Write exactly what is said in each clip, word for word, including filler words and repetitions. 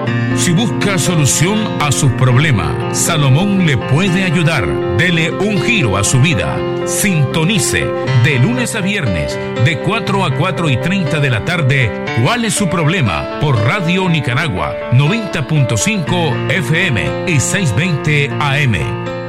Si busca solución a sus problemas, Salomón le puede ayudar. Dele un giro a su vida. Sintonice de lunes a viernes de cuatro a cuatro y treinta de la tarde. ¿Cuál es su problema? Por Radio Nicaragua noventa punto cinco F M y seiscientos veinte A M.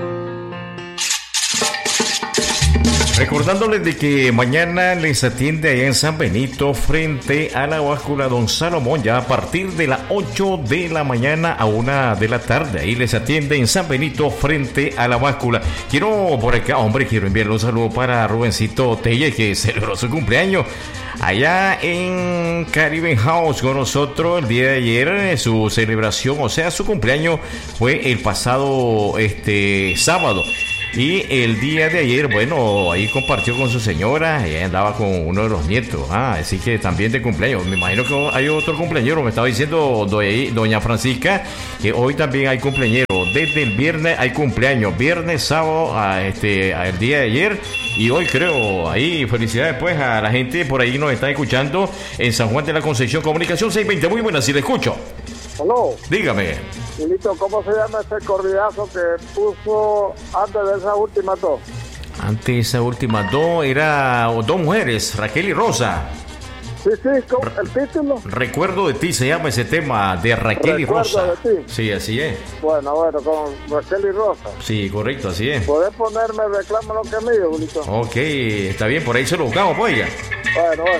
Recordándoles de que mañana les atiende allá en San Benito frente a la báscula Don Salomón, ya a partir de las ocho de la mañana a una de la tarde. Ahí les atiende en San Benito frente a la báscula. Quiero por acá, hombre, quiero enviarle un saludo para Rubencito Telle, que celebró su cumpleaños allá en Caribbean House con nosotros el día de ayer. Su celebración, o sea, su cumpleaños fue el pasado este sábado. Y el día de ayer, bueno, ahí compartió con su señora y ahí andaba con uno de los nietos. Ah, así que también de cumpleaños. Me imagino que hay otro cumpleañero. Me estaba diciendo doña Francisca que hoy también hay cumpleañero. Desde el viernes hay cumpleaños. Viernes, sábado, a este, a el día de ayer. Y hoy creo, ahí, felicidades pues a la gente por ahí nos está escuchando en San Juan de la Concepción. Comunicación seiscientos veinte, muy buena, si le escucho. Aló. Dígame. Milito, ¿cómo se llama ese corridazo que puso antes de esas últimas dos? Antes de esas últimas dos, era dos mujeres, Raquel y Rosa. Sí, sí, el título. Recuerdo de ti se llama ese tema, de Raquel y Rosa. Recuerdo de ti. Sí, así es. Bueno, bueno, con Raquel y Rosa. Sí, correcto, así es. ¿Podés ponerme reclamo lo que es mío, Julito? Ok, está bien, por ahí se lo buscamos, pues ya. Bueno, bueno.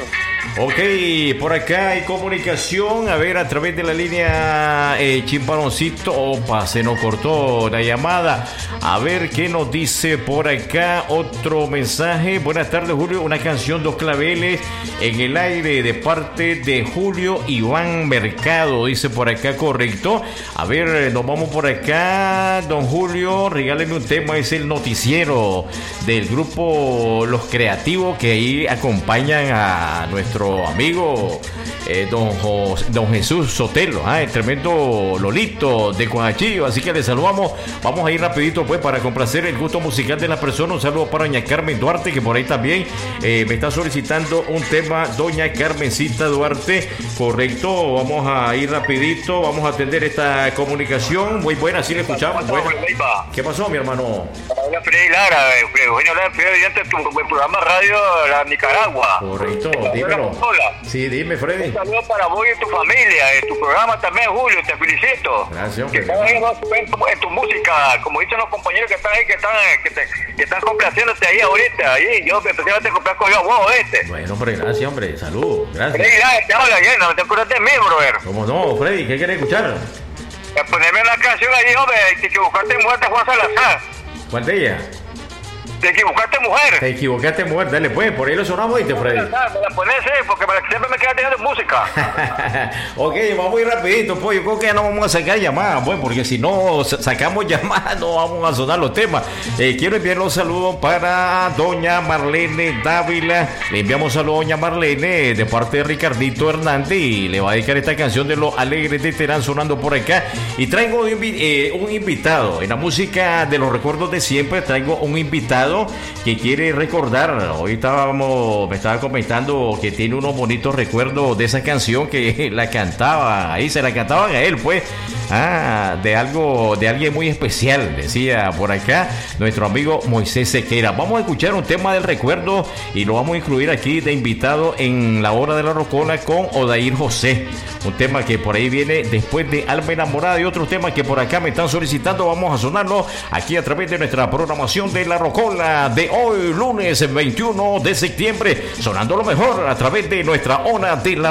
Ok, por acá hay comunicación, a ver, a través de la línea eh, Chimparoncito. Opa, se nos cortó la llamada. A ver qué nos dice por acá. Otro mensaje. Buenas tardes, Julio. Una canción, Dos Claveles en el aire de parte de Julio Iván Mercado, dice por acá, correcto. A ver, nos vamos por acá. Don Julio, regáleme un tema. Es el noticiero del grupo Los Creativos, que ahí acompañan a nuestro amigo eh, don, Jos, don Jesús Sotelo, ¿eh? El tremendo Lolito de Coajachillo. Así que le saludamos. Vamos a ir rapidito pues para complacer el gusto musical de la persona. Un saludo para doña Carmen Duarte, que por ahí también eh, me está solicitando un tema. Doña Carmencita Duarte, correcto. Vamos a ir rapidito, vamos a atender esta comunicación. Muy buena, sí le escuchamos. Buena. ¿Qué pasó, mi hermano? Hola, Freddy Lara, Eugenio Lara, presidente de tu programa Radio La Nicaragua. Correcto, dímelo. Hola. Sí, dime, Freddy. Un saludo para vos y tu familia, en tu programa también, Julio, te felicito. Gracias, hombre. Que estás ahí en tu, en tu música, como dicen los compañeros que están ahí, que están, que te, que están complaciéndote ahí ahorita. Ahí, yo especialmente complazco yo a vos, este. Bueno, hombre, gracias, hombre. Saludos, gracias. Freddy Lara, te habla bien, no te acuerdas de mí, brother. ¿Cómo no, Freddy? ¿Qué quieres escuchar? Ponerme una canción ahí, hombre, te equivocaste, mujer de Juan Salazar. ¿Cuál de ella? Te equivocaste, mujer. Te equivocaste, mujer. Dale, pues, por ahí lo sonamos, ¿viste, Freddy? Me la pones, eh, porque siempre me queda teniendo música. Ok, vamos a ir rapidito, pues. Yo creo que ya no vamos a sacar llamadas, pues, porque si no sacamos llamadas, no vamos a sonar los temas. Eh, quiero enviarle un saludo para doña Marlene Dávila. Le enviamos un saludo a doña Marlene de parte de Ricardito Hernández y le va a dedicar esta canción de Los Alegres de Terán sonando por acá. Y traigo un, eh, un invitado. En la música de los recuerdos de siempre traigo un invitado que quiere recordar. Hoy estábamos, me estaba comentando que tiene unos bonitos recuerdos de esa canción que la cantaba, ahí se la cantaban a él, pues, ah, de algo, de alguien muy especial, decía por acá nuestro amigo Moisés Sequera. Vamos a escuchar un tema del recuerdo y lo vamos a incluir aquí de invitado en la hora de la rocola con Odair José. Un tema que por ahí viene después de Alma Enamorada y otros temas que por acá me están solicitando. Vamos a sonarlo aquí a través de nuestra programación de la rocola de hoy, lunes veintiuno de septiembre, sonando lo mejor a través de nuestra hora de la